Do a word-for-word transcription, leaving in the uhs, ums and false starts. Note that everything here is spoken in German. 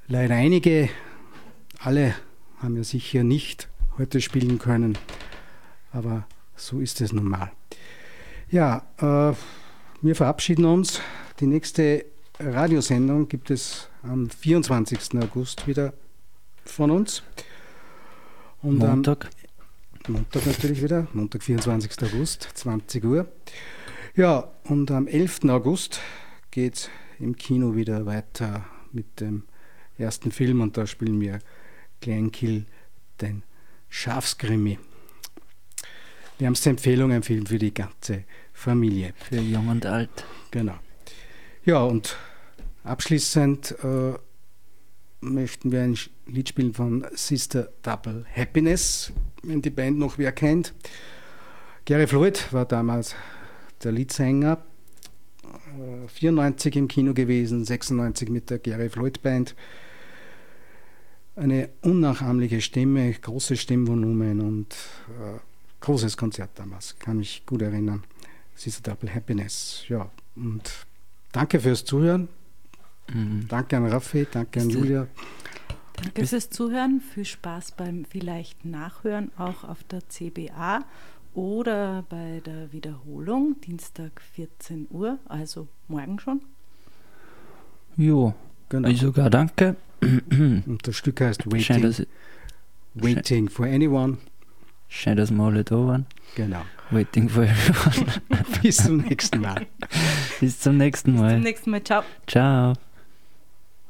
leider einige. Alle haben ja sicher nicht heute spielen können, aber so ist es nun mal. Ja, äh, wir verabschieden uns. Die nächste Radiosendung gibt es am vierundzwanzigsten August wieder von uns. Und Montag. Am Montag natürlich wieder, Montag, vierundzwanzigsten August, zwanzig Uhr. Ja, und am elften August geht es im Kino wieder weiter mit dem ersten Film und da spielen wir Kleinkill, den Schafskrimi. Wärmste Empfehlung, ein Film für die ganze Familie. Für jung und alt. Genau. Ja, und abschließend äh, möchten wir ein Lied spielen von Sister Double Happiness, wenn die Band noch wer kennt. Gary Floyd war damals der Leadsänger, äh, vierundneunzig im Kino gewesen, sechsundneunzig mit der Gary Floyd Band. Eine unnachahmliche Stimme, großes Stimmvolumen und äh, großes Konzert damals, kann mich gut erinnern. Sister Double Happiness. Ja, und danke fürs Zuhören. Mhm. Danke an Raffi, danke an Julia. Danke fürs Zuhören, viel Spaß beim vielleicht Nachhören, auch auf der C B A oder bei der Wiederholung, Dienstag vierzehn Uhr, also morgen schon. Jo, genau. Ich sogar danke. Und das Stück heißt Waiting, Schön, dass Waiting for Anyone. Schön, dass wir alle da waren. Genau. Waiting for Everyone. Bis zum nächsten Mal. Bis zum nächsten Mal. Bis zum nächsten Mal. Ciao. Ciao.